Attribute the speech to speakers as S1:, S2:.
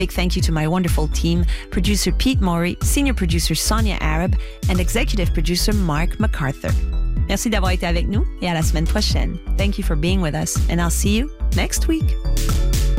S1: Big thank you to my wonderful team, producer Pete Maury, senior producer Sonia Arab, and executive producer Mark MacArthur. Merci d'avoir été avec nous et à la semaine prochaine. Thank you for being with us, and I'll see you next week.